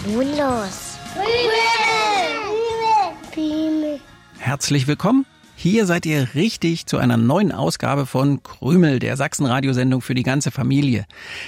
Tonlos. Krümel. Herzlich willkommen. Hier seid ihr richtig zu einer neuen Ausgabe von Krümel, der Sachsen-Radiosendung für die ganze Familie.